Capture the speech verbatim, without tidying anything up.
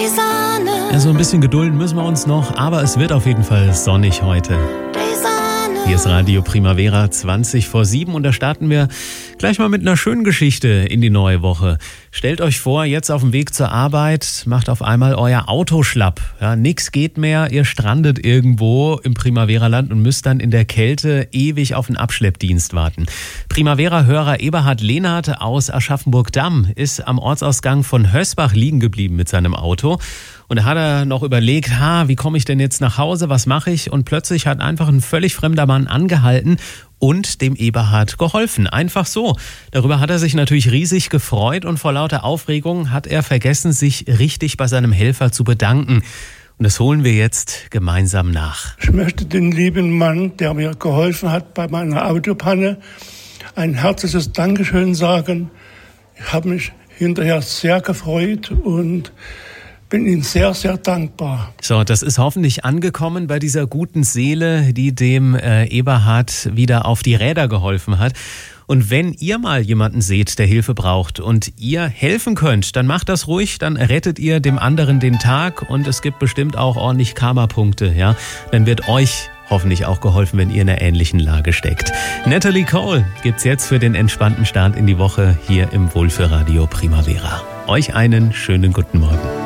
Ja, so ein bisschen gedulden müssen wir uns noch, aber es wird auf jeden Fall sonnig heute. Hier ist Radio Primavera zwanzig vor sieben und da starten wir gleich mal mit einer schönen Geschichte in die neue Woche. Stellt euch vor, jetzt auf dem Weg zur Arbeit macht auf einmal euer Auto schlapp. Ja, nix geht mehr, ihr strandet irgendwo im Primavera-Land und müsst dann in der Kälte ewig auf den Abschleppdienst warten. Primavera-Hörer Eberhard Lehnert aus Aschaffenburg-Damm ist am Ortsausgang von Hösbach liegen geblieben mit seinem Auto. Und da hat er noch überlegt, ha, wie komme ich denn jetzt nach Hause, was mache ich? Und plötzlich hat einfach ein völlig fremder Mann angehalten und dem Eberhard geholfen. Einfach so. Darüber hat er sich natürlich riesig gefreut und vor lauter Aufregung hat er vergessen, sich richtig bei seinem Helfer zu bedanken. Und das holen wir jetzt gemeinsam nach. Ich möchte den lieben Mann, der mir geholfen hat bei meiner Autopanne, ein herzliches Dankeschön sagen. Ich habe mich hinterher sehr gefreut und bin Ihnen sehr, sehr dankbar. So, das ist hoffentlich angekommen bei dieser guten Seele, die dem äh, Eberhard wieder auf die Räder geholfen hat. Und wenn ihr mal jemanden seht, der Hilfe braucht und ihr helfen könnt, dann macht das ruhig, dann rettet ihr dem anderen den Tag und es gibt bestimmt auch ordentlich Karma-Punkte, ja. Dann wird euch hoffentlich auch geholfen, wenn ihr in einer ähnlichen Lage steckt. Natalie Cole gibt's jetzt für den entspannten Start in die Woche hier im Wohlfühlradio Primavera. Euch einen schönen guten Morgen.